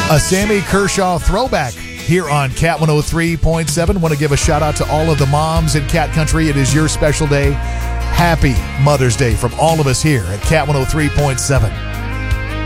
A Sammy Kershaw throwback here on Cat 103.7. Want to give a shout out to all of the moms in Cat Country. It is your special day. Happy Mother's Day from all of us here at Cat 103.7.